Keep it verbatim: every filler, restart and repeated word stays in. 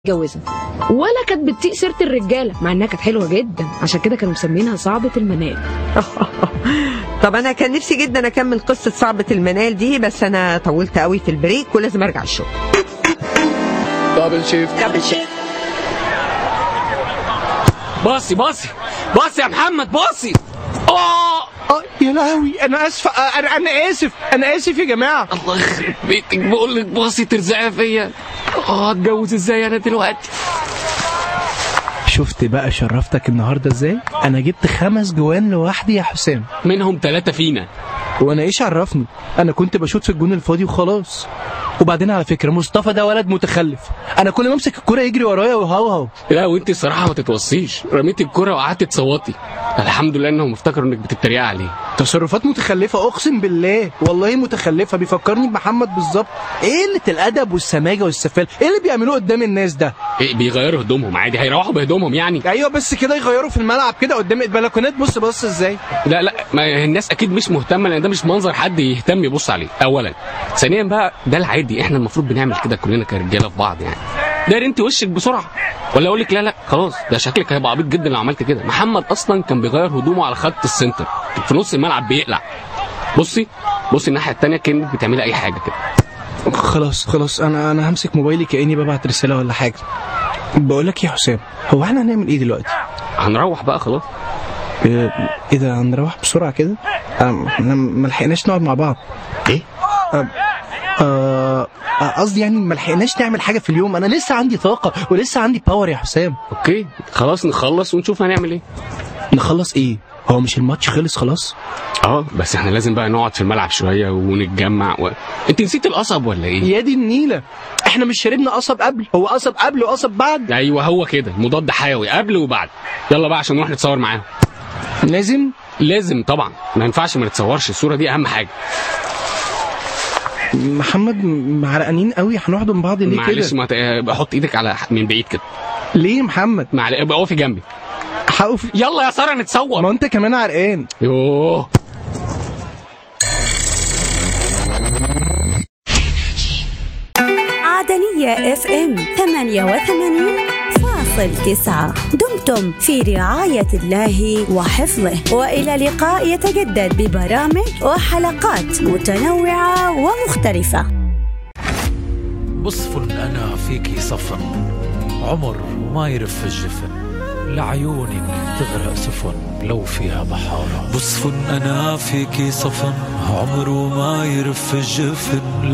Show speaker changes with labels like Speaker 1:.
Speaker 1: متجوزة ولا كانت بتطيق سيرة الرجالة مع انها كانت حلوة جدا، عشان كده كانوا مسمينها صعبة المنال.
Speaker 2: طب انا كان نفسي جدا اكمل قصة صعبة المنال دي، بس انا طولت قوي في البريك ولازم ارجع الشغل.
Speaker 3: دبل شيفت
Speaker 2: دبل شيفت.
Speaker 3: باصي باصي باصي يا محمد باصي. اه
Speaker 4: اه يا لهوي، انا اسف، انا انا اسف انا اسف يا جماعه.
Speaker 3: الله يخرب بيتك، بقول لك باصي ترزعها فيا. اه اتجوز ازاي انا دلوقتي؟
Speaker 4: شفت بقى شرفتك النهارده ازاي؟ انا جبت خمس جوان لوحدي يا حسام،
Speaker 3: منهم ثلاثة فينا.
Speaker 4: وانا ايش عرفني؟ انا كنت بشوط في الجون الفاضي وخلاص. وبعدين على فكره مصطفى ده ولد متخلف، انا كل ما امسك الكوره يجري ورايا وهوهو.
Speaker 3: لا وانت الصراحه ما تتوصيش، رميت الكوره وقعدت تصوتي. الحمد لله انهم افتكروا انك بتتريق عليه.
Speaker 4: تصرفات متخلفه اقسم بالله، والله متخلفه، بيفكرني بمحمد بالظبط. ايه قله الادب والسماجه والسفال؟ ايه اللي بيعملوه قدام الناس ده؟
Speaker 3: إيه بيغيروا هدومهم عادي، هيروحوا بهدومهم يعني.
Speaker 4: ايوه بس كده يغيروا في الملعب كده قدام البلكونات. بص بص ازاي.
Speaker 3: لا لا، ما الناس اكيد مش مهتمه، لان ده مش منظر حد يهتم يبص عليه اولا. ثانيا بقى ده العادي، احنا المفروض بنعمل كده كلنا كرجاله في بعض يعني. داير انت وشك بسرعه ولا اقول لك لا لا خلاص؟ ده شكلك هيبقى عبيط جدا لو عملت كده. محمد اصلا كان بيغير هدومه على خط السنتر في نص الملعب بيقلع. بصي بصي الناحيه الثانيه كانك بتعملي اي حاجه كده.
Speaker 4: خلاص خلاص انا انا همسك موبايلي كاني ببعت رساله ولا حاجه. بقول لك يا حسام، هو احنا هنعمل ايه دلوقتي؟
Speaker 3: هنروح بقى خلاص.
Speaker 4: ايه ده، هنروح بسرعه كده؟ احنا ما لحقناش نقعد مع بعض.
Speaker 3: ايه؟
Speaker 4: قصدي يعني ما لحقناش نعمل حاجه في اليوم. انا لسه عندي طاقه ولسه عندي باور يا حسام.
Speaker 3: اوكي خلاص نخلص ونشوف هنعمل ايه.
Speaker 4: نخلص ايه؟ هو مش الماتش خلص خلاص؟
Speaker 3: اه بس احنا لازم بقى نقعد في الملعب شويه ونتجمع و... انت نسيت القصب ولا ايه؟
Speaker 4: يا دي النيله، احنا مش شربنا قصب قبل؟ هو قصب قبل وقصب بعد؟
Speaker 3: ايوه هو كده، مضاد حيوي قبل وبعد. يلا بقى عشان نروح نتصور معاهم.
Speaker 4: لازم
Speaker 3: لازم طبعا، ما ينفعش ما نتصورش، الصوره دي اهم حاجه.
Speaker 4: محمد معرقانين قوي، هنقعد من بعض ليه كده؟
Speaker 3: معلش ما ت... حط ايدك على من بعيد كده.
Speaker 4: ليه يا محمد؟
Speaker 3: معلش ابقى اقفي جنبي.
Speaker 4: هقف.
Speaker 3: يلا يا ساره نتصور.
Speaker 4: ما انت كمان عرقان.
Speaker 3: يوه
Speaker 5: عدنية اف ام ثمانية وثمانين فاصل تسعة. دمتم في رعاية الله وحفظه، وإلى لقاء يتجدد ببرامج وحلقات متنوعة ومختلفة.
Speaker 6: بصف أنا فيك صفن، عمر وما يرف الجفن، لعيونك تغرق سفن لو فيها بحارة. بصف أنا فيك صفن، عمر وما يرف الجفن.